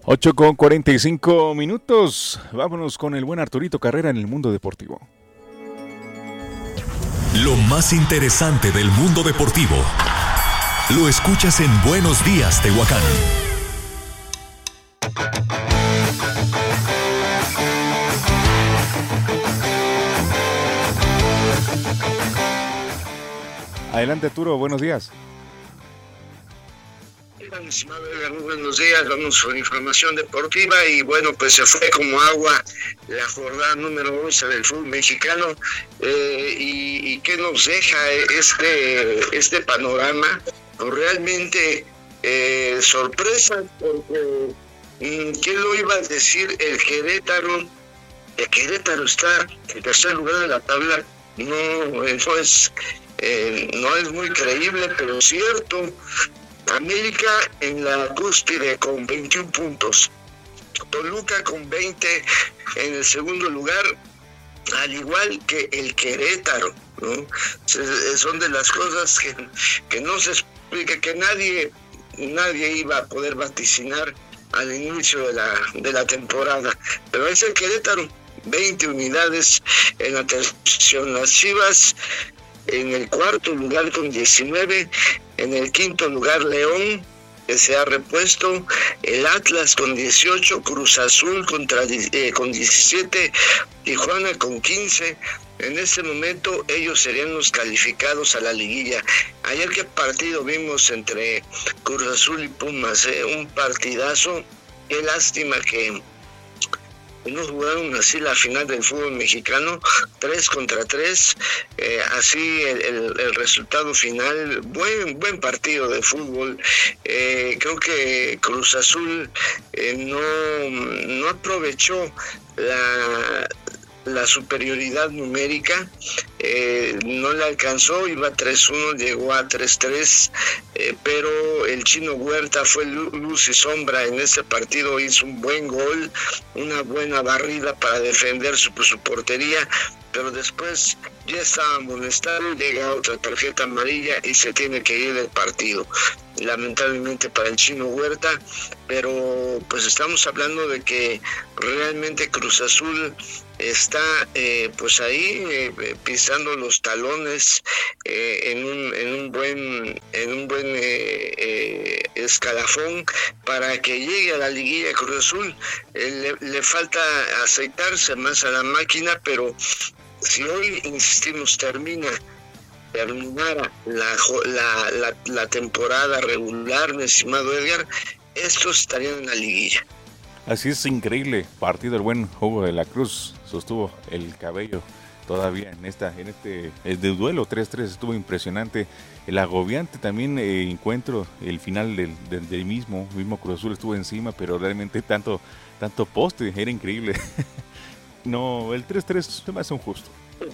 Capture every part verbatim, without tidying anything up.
ocho con cuarenta y cinco minutos. Vámonos con el buen Arturito Carrera en el mundo deportivo. Lo más interesante del mundo deportivo lo escuchas en Buenos Días, Tehuacán. Adelante, Arturo, buenos días. Buenos días, vamos con información deportiva y bueno, pues se fue como agua la jornada número once del fútbol mexicano eh, y, y qué nos deja este, este panorama, pues realmente eh, sorpresa, porque ¿quién lo iba a decir? El Querétaro, el Querétaro está en tercer lugar de la tabla, no, no es, eh, no es muy creíble, pero cierto. América en la cúspide con veintiún puntos, Toluca con veinte en el segundo lugar, al igual que el Querétaro, ¿no? Son de las cosas que, que no se explica, que nadie, nadie iba a poder vaticinar al inicio de la, de la temporada, pero es el Querétaro, veinte unidades en la tercera, las Chivas en el cuarto lugar con diecinueve, en el quinto lugar León, que se ha repuesto, el Atlas con dieciocho, Cruz Azul contra, eh, con diecisiete, Tijuana con quince. En este momento ellos serían los calificados a la liguilla. Ayer qué partido vimos entre Cruz Azul y Pumas, eh? Un partidazo. Qué lástima que no jugaron así la final del fútbol mexicano, tres contra tres, eh, así el, el, el resultado final, buen buen partido de fútbol. Eh, creo que Cruz Azul eh, no, no aprovechó la... la superioridad numérica, eh, no le alcanzó, iba tres uno, llegó a tres tres, eh, pero el Chino Huerta fue luz y sombra en ese partido, hizo un buen gol, una buena barrida para defender su, su portería, pero después ya estaba amonestado, llega otra tarjeta amarilla y se tiene que ir del partido, lamentablemente para el Chino Huerta, pero pues estamos hablando de que realmente Cruz Azul está eh, pues ahí eh, pisando los talones eh, en un en un buen en un buen eh, eh, escalafón para que llegue a la liguilla. Cruz Azul eh, le, le falta aceitarse más a la máquina, pero si hoy, insistimos, termina terminara la, la, la, la temporada regular, mi estimado Edgar, estos estarían en la liguilla. Así es, increíble partido el buen Hugo de la Cruz, sostuvo el cabello todavía en esta en este el de duelo tres tres, estuvo impresionante, el agobiante también eh, encuentro, el final del, del, del mismo mismo Cruz Azul estuvo encima, pero realmente tanto tanto poste, era increíble. No, el tres tres se me hace un justo.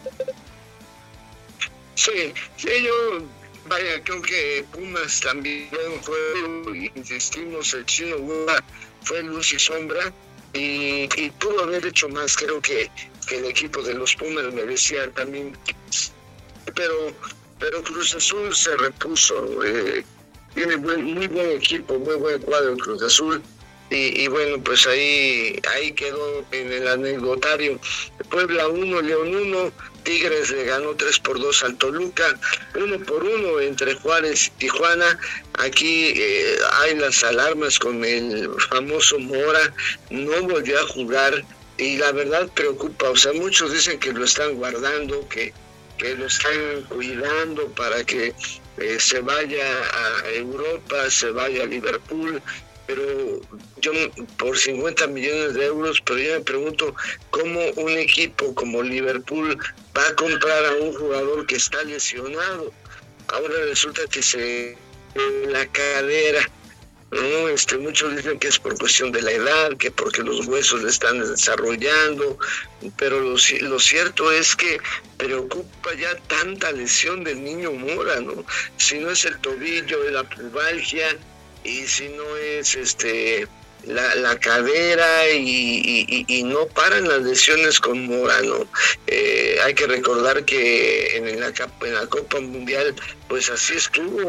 Sí, sí, yo, vaya, creo que Pumas también fue, insistimos, el Chino Huerta fue luz y sombra, y, y pudo haber hecho más. Creo que, que el equipo de los Pumas merecía también, pero pero Cruz Azul se repuso, eh, tiene buen, muy buen equipo, muy buen cuadro Cruz Azul, y, y bueno, pues ahí ahí quedó en el anecdotario. Puebla uno, León uno, Tigres le ganó tres por dos al Toluca, uno por uno entre Juárez y Tijuana. Aquí eh, hay las alarmas con el famoso Mora, no volvió a jugar y la verdad preocupa. O sea, muchos dicen que lo están guardando, que, que lo están cuidando para que eh, se vaya a Europa, se vaya a Liverpool, pero yo por cincuenta millones de euros, pero yo me pregunto cómo un equipo como Liverpool va a comprar a un jugador que está lesionado. Ahora resulta que se la cadera, ¿no? Este, muchos dicen que es por cuestión de la edad, que porque los huesos le están desarrollando, pero lo, lo cierto es que preocupa ya tanta lesión del niño Mora, ¿no? Si no es el tobillo, es la pubalgia, y si no es este la, la cadera, y, y, y no paran las lesiones con Mora, ¿no? Eh, hay que recordar que en la, en la Copa Mundial, pues así estuvo,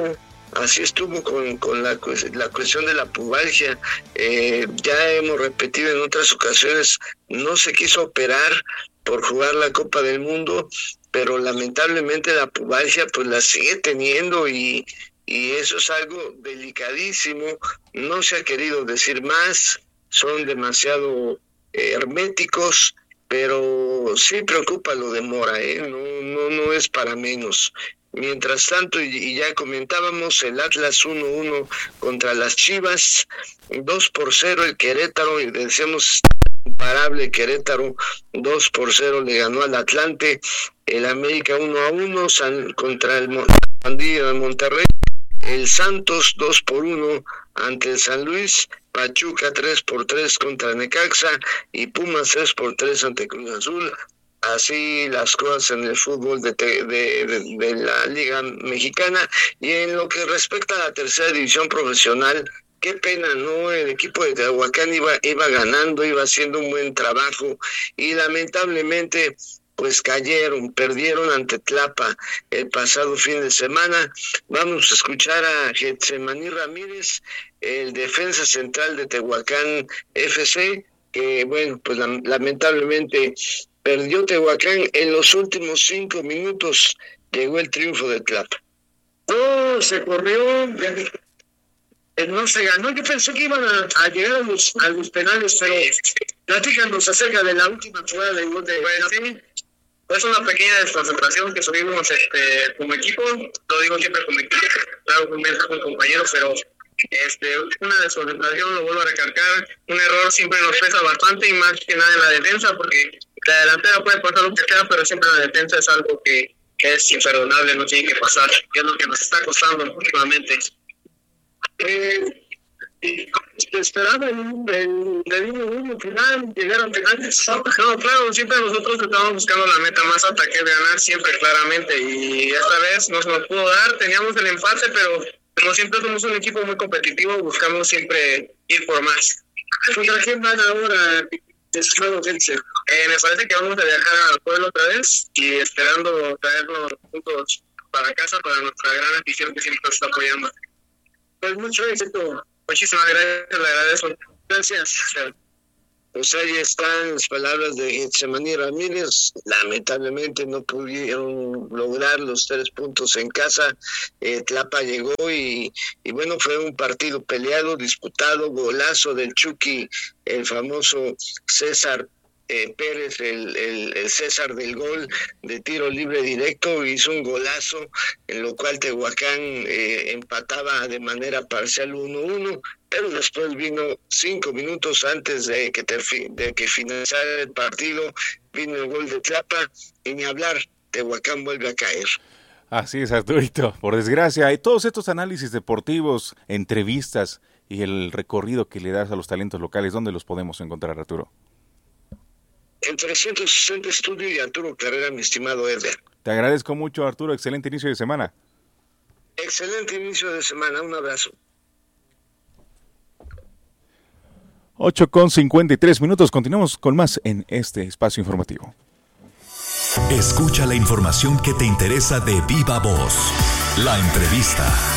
así estuvo con, con la, la cuestión de la pubalgia. Eh, ya hemos repetido en otras ocasiones, no se quiso operar por jugar la Copa del Mundo, pero lamentablemente la pubalgia pues la sigue teniendo y, y eso es algo delicadísimo. No se ha querido decir más, son demasiado eh, herméticos, pero sí preocupa lo de Mora, ¿eh? no, no, no es para menos. Mientras tanto, y ya comentábamos, el Atlas uno uno contra las Chivas, dos por cero el Querétaro, y decíamos imparable Querétaro, dos por cero le ganó al Atlante, el América uno a uno San, contra el Pandilla de Monterrey, el Santos dos por uno ante el San Luis, Pachuca tres por tres contra Necaxa y Pumas tres por tres ante Cruz Azul. Así las cosas en el fútbol de, de, de, de la Liga Mexicana. Y en lo que respecta a la tercera división profesional, qué pena, ¿no? El equipo de Tehuacán iba, iba ganando, iba haciendo un buen trabajo y lamentablemente pues cayeron, perdieron ante Tlapa el pasado fin de semana. Vamos a escuchar a Getsemaní Ramírez, el defensa central de Tehuacán F C, que bueno, pues lamentablemente perdió Tehuacán en los últimos cinco minutos, llegó el triunfo de Tlapa. No, se corrió, no se ganó. Yo pensé que iban a, a llegar a los, a los penales, pero platícanos acerca de la última jugada del gol de... Bueno, sí, es una pequeña desconcentración que subimos este, como equipo, lo digo siempre como equipo, claro, con con compañeros, pero este, una desconcentración, lo vuelvo a recalcar, un error siempre nos pesa bastante y más que nada en la defensa, porque la delantera puede pasar lo que sea, pero siempre la defensa es algo que, que es imperdonable, no tiene que pasar, que es lo que nos está costando últimamente. Eh, se esperaba el uno final, llegar a penales. No, claro, siempre nosotros estábamos buscando la meta más alta, que es ganar siempre, claramente, y esta vez no se nos pudo dar, teníamos el empate, pero como siempre somos un equipo muy competitivo, buscamos siempre ir por más. ¿Contra quién van ahora? Eh, me parece que vamos a viajar al pueblo otra vez y esperando traer los puntos para casa para nuestra gran afición que siempre nos está apoyando. Pues mucho éxito. Muchísimas gracias, le agradezco. Gracias. Pues ahí están las palabras de Getsemaní Ramírez. Lamentablemente no pudieron lograr los tres puntos en casa. Eh, Tlapa llegó y, y bueno, fue un partido peleado, disputado, golazo del Chucky, el famoso César eh, Pérez, el, el, el César del gol de tiro libre directo, hizo un golazo, en lo cual Tehuacán eh, empataba de manera parcial uno uno, pero después vino cinco minutos antes de que, te, de que finalizara el partido, vino el gol de Tlapa y ni hablar, Tehuacán vuelve a caer. Así es, Arturito, por desgracia, y todos estos análisis deportivos, entrevistas y el recorrido que le das a los talentos locales, ¿dónde los podemos encontrar, Arturo? En trescientos sesenta Estudio y Arturo Carrera, mi estimado Edgar. Te agradezco mucho, Arturo, excelente inicio de semana. Excelente inicio de semana, un abrazo. ocho con cincuenta y tres minutos, continuamos con más en este espacio informativo. Escucha la información que te interesa de viva voz. La entrevista.